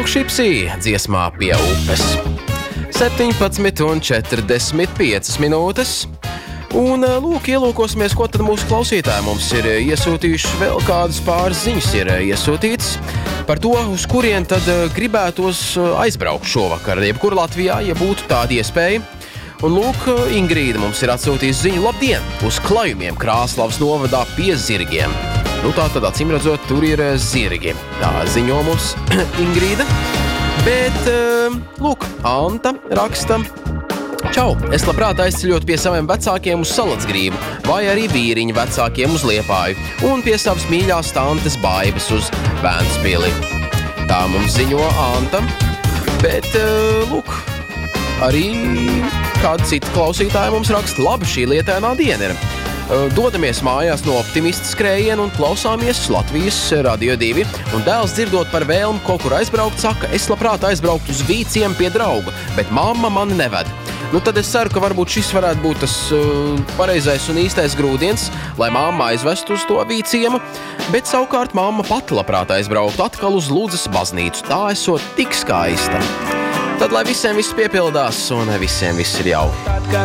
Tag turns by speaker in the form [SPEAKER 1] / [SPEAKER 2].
[SPEAKER 1] Lūk, Šipsī dziesmā pie upes. 17:45 minūtes. Un, lūk, ielūkosimies, ko tad mūsu klausītāji mums ir iesūtījuši. Vēl kādas pāris ziņas ir iesūtītas par to, uz kurien tad gribētos aizbraukt šovakar, jebkur Latvijā, ja būtu tāda iespēja. Un, lūk, Ingrīda mums ir atsūtījusi ziņu: labdien, uz klajumiem Krāslavas novadā pie zirgiem. Nu, tā tad, acīm redzot, tur ir zirgi. Tā ziņo mums Ingrīda. Bet, lūk, Anta raksta: čau, es labprāt aizceļot pie saviem vecākiem uz Salacgrību, vai arī vīriņu vecākiem uz Liepāju, un pie savas mīļās tantes Baibas uz Vēnspili. Tā mums ziņo Anta. Bet, lūk, arī kāda cita klausītāja mums raksta: labi, šī lietainā diena ir. Dodamies mājās no optimista skrējiena un klausāmies Latvijas Radio 2, un dēls dzirdot par vēlmu kaut kur aizbraukt, saka: es labprāt aizbraukt uz Vīciem pie drauga, bet mamma mani neved. Nu, tad es ceru, ka varbūt šis varētu būt tas pareizais un īstais grūdiens, lai mamma aizvestu uz to Vīciemu, bet savukārt mamma pati labprāt aizbraukt atkal uz Ludzas baznīcu. Tā esot tik skaista. Tad, lai visiem viss piepildās un visiem viss ir jauki.